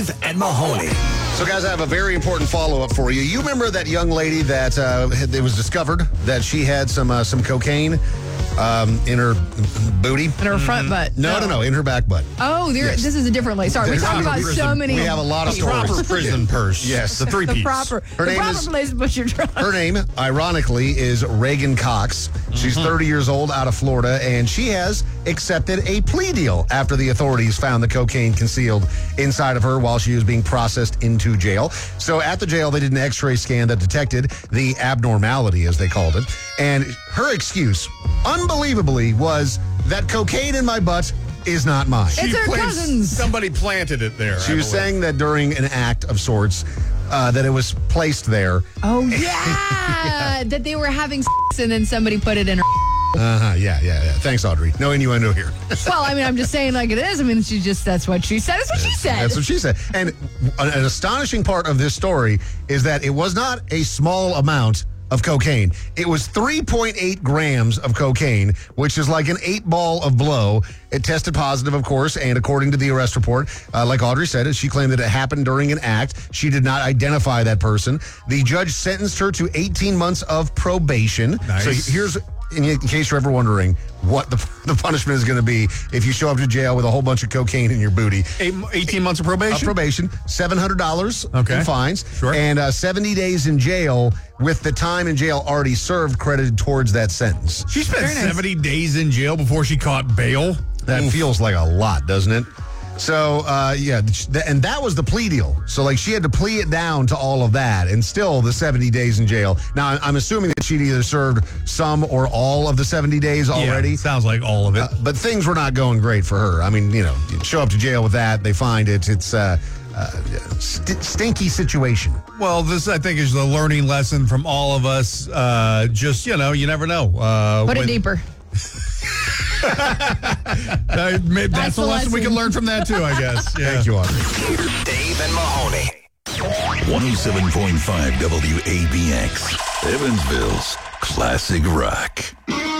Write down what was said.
Dave and Mahoney. So, guys, I have a very important follow-up for you. You remember that young lady that it was discovered that she had some cocaine in her booty? In her front butt. No, in her back butt. Oh, this is a different lady. Sorry, we talked about so many. We have a lot of stories. Proper prison purse. Yes. The three-piece. The proper place to put your drugs. Her name, ironically, is Reagan Cox. She's 30 years old, out of Florida, and she has accepted a plea deal after the authorities found the cocaine concealed inside of her while she was being processed into jail. So at the jail, they did an x-ray scan that detected the abnormality, as they called it. And her excuse, unbelievably, was that cocaine in my butt is not mine. It's her cousin's. Somebody planted it there. She was saying that during an act of sorts, that it was placed there. Oh, yeah. That they were having sex and then somebody put it in her. Yeah. Thanks, Audrey. No innuendo here. Well, I mean, I'm just saying like it is. I mean, that's what she said. That's what she said. That's what she said. And an astonishing part of this story is that it was not a small amount of cocaine. It was 3.8 grams of cocaine, which is like an 8-ball of blow. It tested positive, of course, and according to the arrest report, like Audrey said, she claimed that it happened during an act. She did not identify that person. The judge sentenced her to 18 months of probation. Nice. So here's, in case you're ever wondering what the punishment is going to be if you show up to jail with a whole bunch of cocaine in your booty. 18 months of probation? Probation, $700 in fines, Sure. and 70 days in jail with the time in jail already served credited towards that sentence. She spent 70 days in jail before she caught bail. That feels like a lot, doesn't it? So, and that was the plea deal. So, like, she had to plea it down to all of that, and still the 70 days in jail. Now, I'm assuming that she'd either served some or all of the 70 days already. Yeah, sounds like all of it. But things were not going great for her. I mean, you show up to jail with that, they find it. It's stinky situation. Well, this, I think, is the learning lesson from all of us. Just, you never know. Put it deeper. Maybe that's a lesson we can learn from that, too, I guess. Yeah. Thank you, Audrey. Dave and Mahoney. 107.5 WABX. Evansville's classic rock.